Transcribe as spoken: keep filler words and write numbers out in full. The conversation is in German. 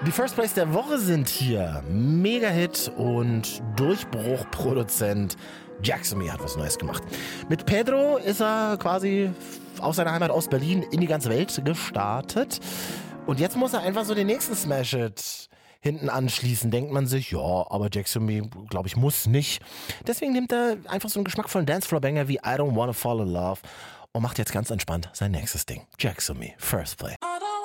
Die First Place der Woche sind hier Mega-Hit und Durchbruchproduzent Jaxomy hat was Neues gemacht. Mit Pedro ist er quasi aus seiner Heimat aus Berlin in die ganze Welt gestartet. Und jetzt muss er einfach so den nächsten Smash-Hit hinten anschließen. Denkt man sich, ja, aber Jaxomy, glaube ich, muss nicht. Deswegen nimmt er einfach so einen geschmackvollen Dancefloor-Banger wie I Don't Wanna Fall in Love und macht jetzt ganz entspannt sein nächstes Ding. Jaxomy, First Play.